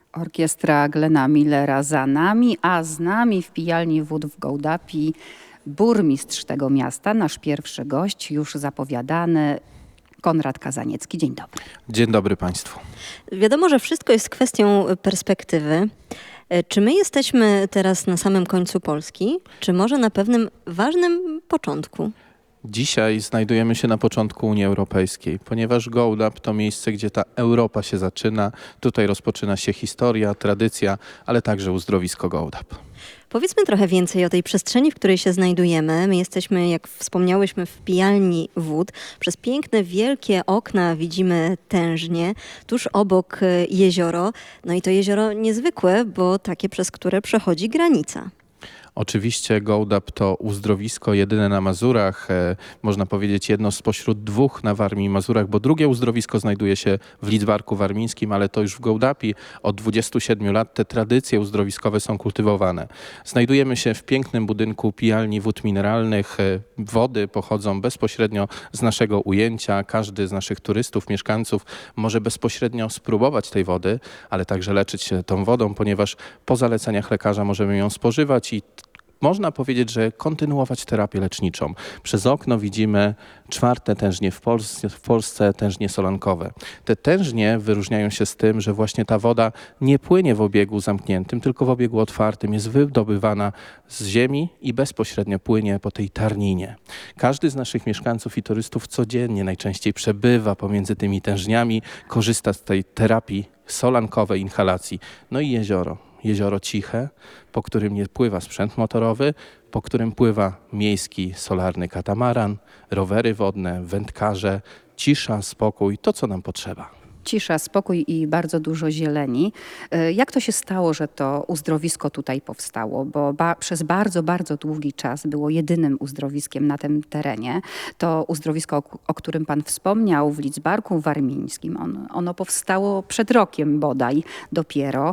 Orkiestra Glena Millera za nami, a z nami w pijalni wód w Gołdapi burmistrz tego miasta, nasz pierwszy gość, już zapowiadany, Konrad Kazaniecki. Dzień dobry. Dzień dobry Państwu. Wiadomo, że wszystko jest kwestią perspektywy. Czy my jesteśmy teraz na samym końcu Polski, czy może na pewnym ważnym początku? Dzisiaj znajdujemy się na początku Unii Europejskiej, ponieważ Gołdap to miejsce, gdzie ta Europa się zaczyna. Tutaj rozpoczyna się historia, tradycja, ale także uzdrowisko Gołdap. Powiedzmy trochę więcej o tej przestrzeni, w której się znajdujemy. My jesteśmy, jak wspomniałyśmy, w pijalni wód. Przez piękne, wielkie okna widzimy tężnie, tuż obok jezioro. No i to jezioro niezwykłe, bo takie, przez które przechodzi granica. Oczywiście Gołdap to uzdrowisko jedyne na Mazurach, można powiedzieć jedno spośród dwóch na Warmii i Mazurach, bo drugie uzdrowisko znajduje się w Lidzbarku Warmińskim, ale to już w Gołdapi. Od 27 lat te tradycje uzdrowiskowe są kultywowane. Znajdujemy się w pięknym budynku pijalni wód mineralnych. Wody pochodzą bezpośrednio z naszego ujęcia. Każdy z naszych turystów, mieszkańców może bezpośrednio spróbować tej wody, ale także leczyć się tą wodą, ponieważ po zaleceniach lekarza możemy ją spożywać i można powiedzieć, że kontynuować terapię leczniczą. Przez okno widzimy 4. tężnie w Polsce tężnie solankowe. Te tężnie wyróżniają się z tym, że właśnie ta woda nie płynie w obiegu zamkniętym, tylko w obiegu otwartym. Jest wydobywana z ziemi i bezpośrednio płynie po tej tarninie. Każdy z naszych mieszkańców i turystów codziennie najczęściej przebywa pomiędzy tymi tężniami, korzysta z tej terapii solankowej, inhalacji. No i jezioro. Jezioro ciche, po którym nie pływa sprzęt motorowy, po którym pływa miejski solarny katamaran, rowery wodne, wędkarze, cisza, spokój, to co nam potrzeba. Cisza, spokój i bardzo dużo zieleni. Jak to się stało, że to uzdrowisko tutaj powstało? Bo przez bardzo, bardzo długi czas było jedynym uzdrowiskiem na tym terenie. To uzdrowisko, o którym pan wspomniał, w Lidzbarku Warmińskim. Ono powstało przed rokiem bodaj dopiero.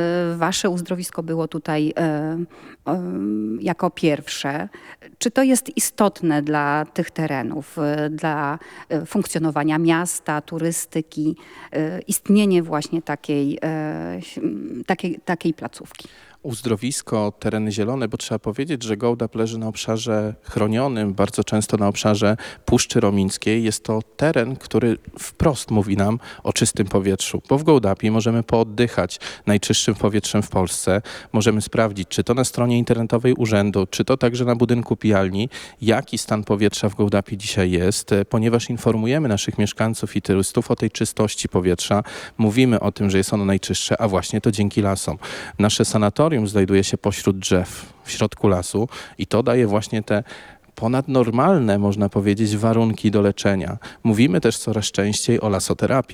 Wasze uzdrowisko było tutaj jako pierwsze. Czy to jest istotne dla tych terenów, dla funkcjonowania miasta, turystyki? Istnienie właśnie takiej placówki. Uzdrowisko, tereny zielone, bo trzeba powiedzieć, że Gołdap leży na obszarze chronionym, bardzo często na obszarze Puszczy Romińskiej. Jest to teren, który wprost mówi nam o czystym powietrzu, bo w Gołdapi możemy pooddychać najczystszym powietrzem w Polsce. Możemy sprawdzić, czy to na stronie internetowej urzędu, czy to także na budynku pijalni, jaki stan powietrza w Gołdapi dzisiaj jest, ponieważ informujemy naszych mieszkańców i turystów o tej czystości powietrza. Mówimy o tym, że jest ono najczystsze, a właśnie to dzięki lasom. Nasze sanatorium znajduje się pośród drzew, w środku lasu i to daje właśnie te ponadnormalne, można powiedzieć, warunki do leczenia. Mówimy też coraz częściej o lasoterapii.